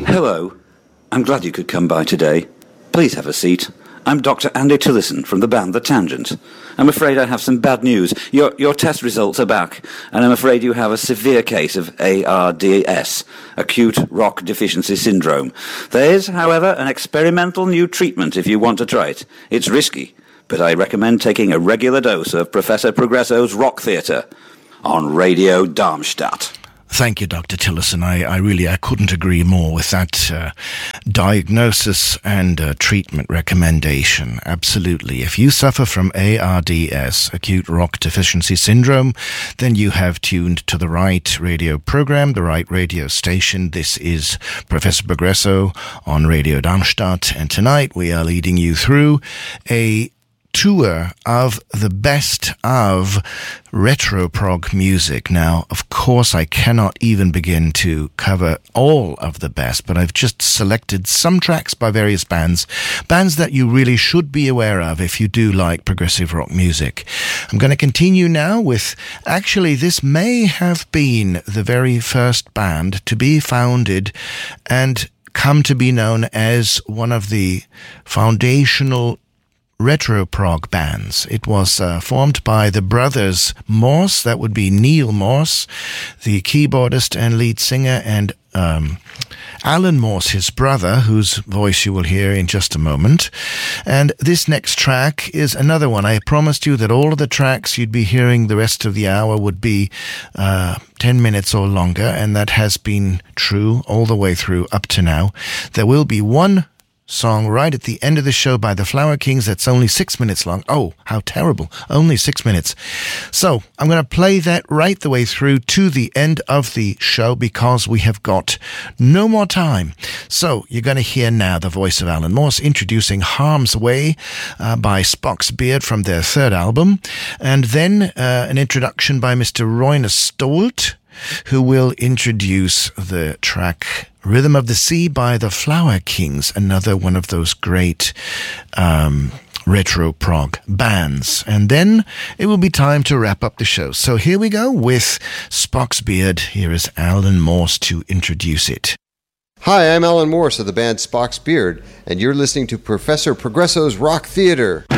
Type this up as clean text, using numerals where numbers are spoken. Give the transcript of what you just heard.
Hello. I'm glad you could come by today. Please have a seat. I'm Dr. Andy Tillison from the band The Tangent. I'm afraid I have some bad news. Your test results are back, and I'm afraid you have a severe case of ARDS, Acute Rock Deficiency Syndrome. There is, however, an experimental new treatment if you want to try it. It's risky, but I recommend taking a regular dose of Professor Progresso's Rock Theatre on Radio Darmstadt. Thank you, Dr. Tillison. I couldn't agree more with that diagnosis and treatment recommendation. Absolutely. If you suffer from ARDS, Acute Rock Deficiency Syndrome, then you have tuned to the right radio program, the right radio station. This is Professor Progresso on Radio Darmstadt, and tonight we are leading you through a tour of the best of retro prog music. Now, of course, I cannot even begin to cover all of the best, but I've just selected some tracks by various bands that you really should be aware of if you do like progressive rock music. I'm going to continue now with, actually, this may have been the very first band to be founded and come to be known as one of the foundational retro prog bands. It was formed by the brothers Morse. That would be Neil Morse, the keyboardist and lead singer, and Alan Morse, his brother, whose voice you will hear in just a moment. And this next track is another one. I promised you that all of the tracks you'd be hearing the rest of the hour would be 10 minutes or longer, and that has been true all the way through up to now. There will be one song right at the end of the show by the Flower Kings that's only 6 minutes long. Oh, how terrible. Only 6 minutes. So I'm going to play that right the way through to the end of the show because we have got no more time. So you're going to hear now the voice of Alan Morse introducing Harm's Way by Spock's Beard from their third album. And then an introduction by Mr. Roine Stolt, who will introduce the track Rhythm of the Sea by the Flower Kings, another one of those great retro prog bands. And then it will be time to wrap up the show. So here we go with Spock's Beard. Here is Alan Morse to introduce it. Hi, I'm Alan Morse of the band Spock's Beard, and you're listening to Professor Progresso's Rock Theatre.